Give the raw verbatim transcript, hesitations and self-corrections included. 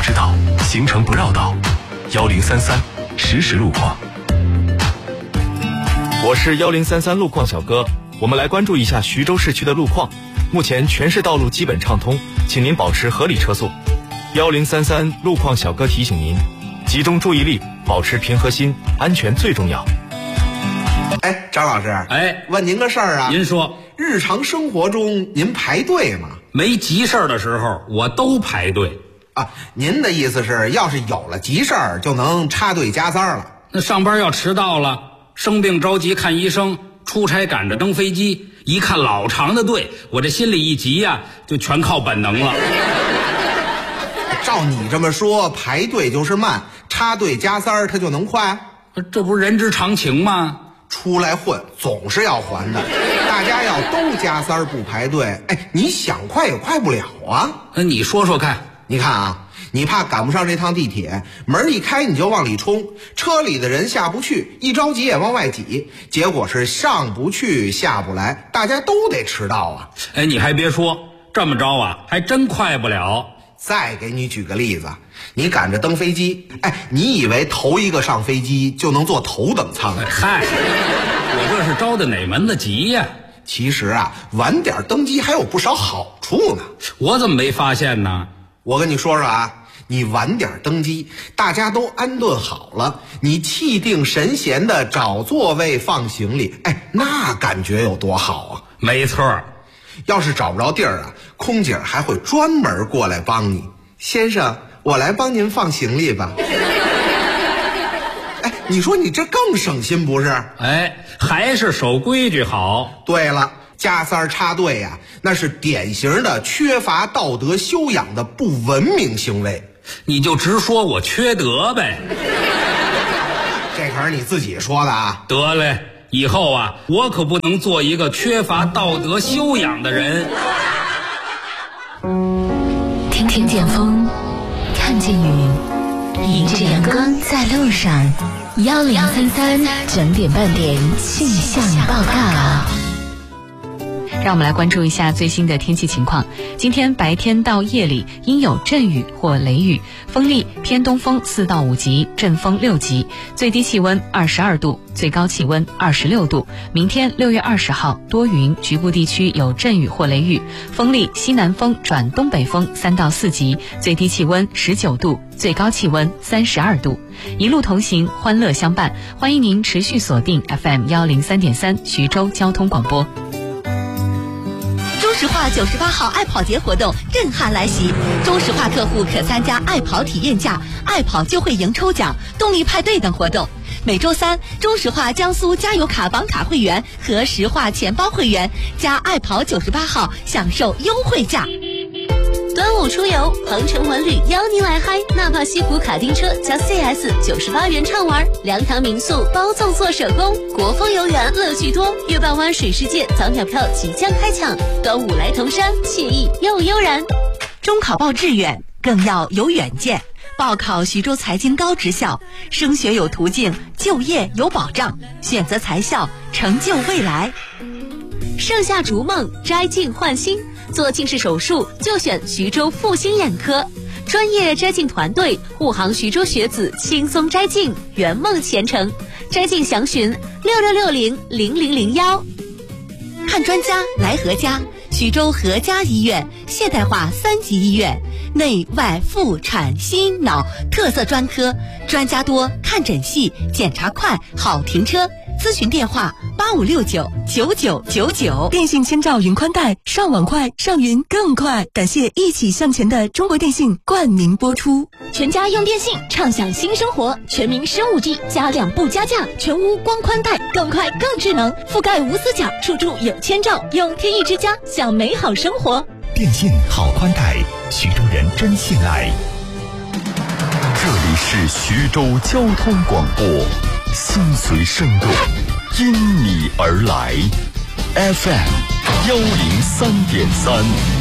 知道，行程不绕道。幺零三三实时路况。 我是幺零三三路况小哥，我们来关注一下徐州市区的路况。目前全市道路基本畅通，请您保持合理车速。幺零三三路况小哥提醒您，集中注意力，保持平和心，安全最重要。 哎，张老师， 哎， 问您个事儿啊。 您说， 日常生活中您排队吗？ 没急事儿的时候，我都排队。 啊，您的意思是，要是有了急事儿，就能插队加塞了？ 那上班要迟到了，生病着急看医生，出差赶着登飞机，一看老长的队，我这心里一急呀、啊，就全靠本能了。 照你这么说，排队就是慢，插队加塞儿它就能快？ 这不是人之常情吗？ 出来混总是要还的，大家要都加塞儿不排队，哎，你想快也快不了啊。 那你说说看。 你看啊，你怕赶不上这趟地铁，门一开你就往里冲，车里的人下不去，一着急也往外挤，结果是上不去下不来，大家都得迟到啊。 哎，你还别说，这么着啊还真快不了。 再给你举个例子，你赶着登飞机，哎，你以为头一个上飞机就能坐头等舱？ 哎嗨，我这是着的哪门子急呀？ 其实啊，晚点登机还有不少好处呢。 我怎么没发现呢？ 我跟你说说啊，你晚点登机，大家都安顿好了，你气定神闲的找座位放行李，哎，那感觉有多好啊！ 没错， 要是找不着地儿啊，空姐还会专门过来帮你。先生，我来帮您放行李吧。哎，你说你这更省心不是？ 哎，还是守规矩好。 对了，加塞儿插队呀、啊，那是典型的缺乏道德修养的不文明行为。 你就直说我缺德呗。 这可是你自己说的啊。 得嘞，以后啊，我可不能做一个缺乏道德修养的人。 听听见风，看见雨，迎着阳光在路上。幺零三三整点半点气象报告。 让我们来关注一下最新的天气情况。今天白天到夜里应有阵雨或雷雨，风力偏东风四到五级，阵风六级，最低气温二十二度，最高气温二十六度。明天六月二十号多云，局部地区有阵雨或雷雨，风力西南风转东北风三到四级，最低气温十九度，最高气温三十二度。一路同行，欢乐相伴，欢迎您持续锁定 F M 幺零三点三徐州交通广播。 中石化九十八号爱跑节活动震撼来袭，中石化客户可参加爱跑体验价、爱跑就会赢抽奖、动力派对等活动。每周三，中石化江苏加油卡绑卡会员和石化钱包会员加爱跑九十八号享受优惠价。 端午出游，鹏程文旅邀您来嗨！纳帕西湖卡丁车加 C S 九十八元畅玩，粮堂民宿包粽做手工，国风游园乐趣多。月半湾水世界早鸟票即将开抢，端午来铜山，惬意又悠然。 中考报志愿更要有远见，报考徐州财经高职校，升学有途径，就业有保障，选择财校，成就未来。 盛夏逐梦，摘镜焕新。做近视手术就选徐州复兴眼科，专业摘镜团队护航徐州学子轻松摘镜，圆梦前程。摘镜详询六六六零零零零幺。 看专家来何家，徐州何家医院现代化三级医院，内外妇产心脑特色专科，专家多，看诊细，检查快，好停车。咨询电话八五六九九九九九。 电信千兆云宽带，上网快，上云更快。感谢一起向前的中国电信冠名播出。 全家用电信，畅享新生活。全民升 五 G， 加两不加价，全屋光宽带，更快更智能，覆盖无死角，处处有千兆。用天翼之家，享美好生活。 电信好宽带，徐州人真信赖。这里是徐州交通广播，心随生动，因你而来 ，F M 幺零三点三。